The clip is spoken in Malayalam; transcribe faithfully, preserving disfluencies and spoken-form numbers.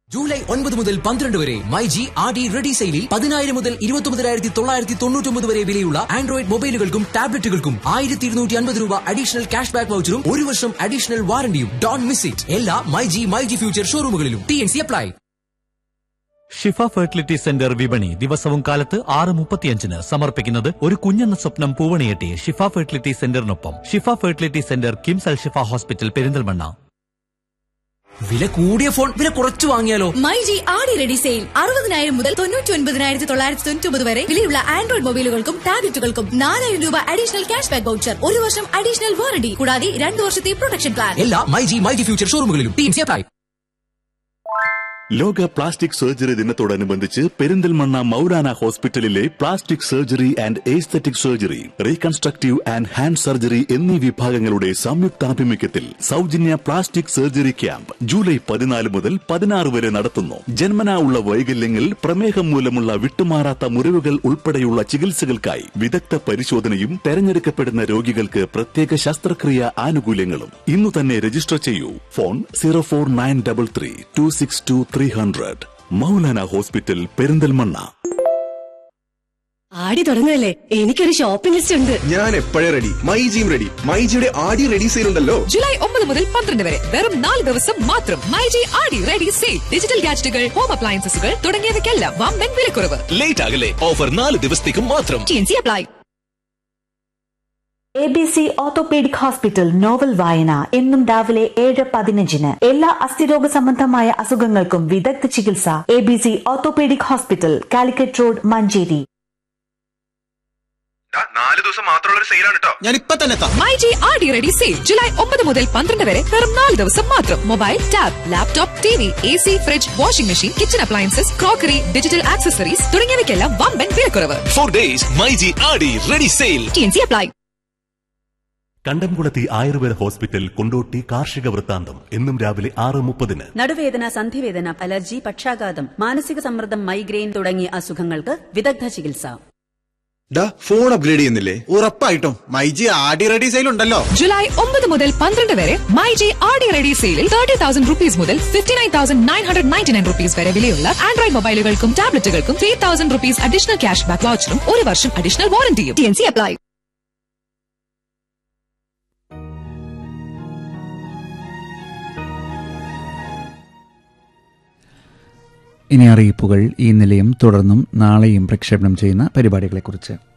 ജൂലൈ ഒൻപത് മുതൽ പന്ത്രണ്ട് വരെ മൈജി ആർ ഡി റെഡി സെയിലിൽ പതിനായിരം മുതൽ ഇരുപത്തൊമ്പതിനായിരത്തി തൊള്ളായിരത്തി തൊണ്ണൂറ്റൊമ്പത് വരെ വിലയുള്ള ആൻഡ്രോയിഡ് മൊബൈലുകൾക്കും ടാബ്ലറ്റുകൾക്കും ആയിരത്തി ഇരുന്നൂറ്റി അൻപത് രൂപ അഡീഷണൽ ക്യാഷ് ബാക്ക് വൗച്ചറും ഒരു വർഷം അഡീഷണൽ വാറണ്ടിയും. Don't miss it. എല്ലാ myG myG future ഷോറൂമുകളിലും T N C apply. ഷിഫ ഫെർട്ടിലിറ്റി സെന്റർ വിപണി ദിവസവും കാലത്ത് ആറ് മുപ്പത്തിയഞ്ചിന് സമർപ്പിക്കുന്നത് ഒരു കുഞ്ഞെന്ന സ്വപ്നം പൂവണിയെട്ടി ഷിഫ ഫെർട്ടിലിറ്റി സെന്ററിനൊപ്പം. ഷിഫ ഫെർട്ടിലിറ്റി സെന്റർ കിംസ് അൽ ഷിഫ ഹോസ്പിറ്റൽ പെരിന്തൽമണ്ണ. വില കൂടിയ ഫോൺ വില കുറച്ചു വാങ്ങിയാലോ? മൈജി ആടി റെഡി സെയിൽ അറുപതിനായിരം മുതൽ തൊണ്ണൂറ്റി ഒൻപതിനായിരത്തി തൊള്ളായിരത്തി തൊണ്ണൂറ്റി ഒമ്പത് വരെ വിലയുള്ള ആൻഡ്രോയിഡ് മൊബൈലുകൾക്കും ടാബ്ലറ്റുകൾക്കും നാലായിരം രൂപ അഡീഷണൽ ക്യാഷ് ബാക്ക് വൗച്ചർ, ഒരു വർഷം അഡീഷണൽ വാറണ്ടി കൂടാതെ രണ്ടു വർഷത്തെ പ്രൊട്ടക്ഷൻ പ്ലാൻ. എല്ലാ myG myG future ഷോറൂമുകളിലും T N C apply. ലോക പ്ലാസ്റ്റിക് സർജറി ദിനത്തോടനുബന്ധിച്ച് പെരിന്തൽമണ്ണ മൗലാന ഹോസ്പിറ്റലിലെ plastic surgery and aesthetic surgery, reconstructive and hand surgery എന്നീ വിഭാഗങ്ങളുടെ സംയുക്താഭിമുഖ്യത്തിൽ സൗജന്യ പ്ലാസ്റ്റിക് സർജറി ക്യാമ്പ് ജൂലൈ പതിനാല് മുതൽ പതിനാറ് വരെ നടത്തുന്നു. ജന്മനാ ഉള്ള വൈകല്യങ്ങൾ, പ്രമേഹം മൂലമുള്ള വിട്ടുമാറാത്ത മുറിവുകൾ ഉൾപ്പെടെയുള്ള ചികിത്സകൾക്കായി വിദഗ്ധ പരിശോധനയും തെരഞ്ഞെടുക്കപ്പെടുന്ന രോഗികൾക്ക് പ്രത്യേക ശസ്ത്രക്രിയ ആനുകൂല്യങ്ങളും. ഇന്നു തന്നെ രജിസ്റ്റർ ചെയ്യൂ. Phone zero four nine double three to six to three hundred. Maulana hospital Perinthalmanna. ആടി തുടങ്ങുകയല്ലേ, എനിക്കൊരു ഷോപ്പിംഗ് ലിസ്റ്റ് ഉണ്ട്. ഞാൻ എപ്പോഴേ റെഡി. മൈജിയും റെഡി. മൈജിയുടെ ആടി റെഡി സെയിൽ ഉണ്ടല്ലോ. ജൂലൈ ഒമ്പത് മുതൽ പന്ത്രണ്ട് വരെ വെറും നാല് ദിവസം മാത്രം. മൈജി ആടി റെഡി സെയിൽ. ഡിജിറ്റൽ ഗാഡ്ജറ്റുകൾ, ഹോം അപ്ലയൻസസുകൾ തുടങ്ങിയവയ്ക്കെല്ലാം വമ്പൻ വിലക്കുറവ്. ലേറ്റ് ആകല്ലേ, ഓഫർ നാല് ദിവസത്തേക്കും മാത്രം. T N C apply. A B C orthopaedic hospital novel വായന എന്നും രാവിലെ ഏഴ് പതിനഞ്ചിന്. എല്ലാ അസ്ഥിരോഗ സംബന്ധമായ അസുഖങ്ങൾക്കും വിദഗ്ധ ചികിത്സ. A B C orthopaedic hospital, Calicut road, Manjeri. നാല് ദിവസം മാത്രമുള്ള ഒരു സെയിലാണ് കേട്ടോ. ഞാൻ ഇപ്പൊ തന്നെ മൈജി ആടി റെഡി സെയിൽ ജൂലൈ ഒമ്പത് മുതൽ പന്ത്രണ്ട് വരെ വെറും നാല് ദിവസം മാത്രം. Mobile, tab, laptop, T V, A C, fridge, washing machine, kitchen appliances, crockery, digital accessories തുടങ്ങിയവയ്ക്കെല്ലാം വമ്പൻ വിലക്കുറവ്. ഫോർ ഡേയ്സ് മൈജി ആടി ready sale. T N C apply. കണ്ടംകുളത്തി ആയുർവേദ ഹോസ്പിറ്റൽ, കൊണ്ടോട്ടി കാർഷിക വൃത്താന്തം എന്നും രാവിലെ ആറ് മുപ്പതിന്. നടുവേദന, സന്ധിവേദന, അലർജി, പക്ഷാഘാതം, മാനസിക സമ്മർദ്ദം, മൈഗ്രെയിൻ തുടങ്ങിയ അസുഖങ്ങൾക്ക് വിദഗ്ധ ചികിത്സ. ഫോൺ അപ്ഗ്രേഡ് ചെയ്യുന്നില്ലേ? ഉറപ്പായിട്ടും മൈജി ആടി റെഡി സെയിൽ ഉണ്ടല്ലോ. ജൂലൈ ഒമ്പത് മുതൽ പന്ത്രണ്ട് വരെ മൈജി ആടി റെഡി സെയിലിൽ തേർട്ടി തൗസൻഡ് റുപ്പീസ് മുതൽ fifty nine thousand nine hundred ninety nine rupees വരെ വിലയുള്ള Android മൊബൈലുകൾക്കും ടാബ്ലറ്റുകൾക്കും three thousand rupees additional cash back വൗച്ചറും ഒരു വർഷം additional വാറണ്ടിയും. T N C apply. ഇനി അറിയിപ്പുകൾ. ഈ നിലയം തുടർന്നും നാളെയും പ്രക്ഷേപണം ചെയ്യുന്ന പരിപാടികളെക്കുറിച്ച്.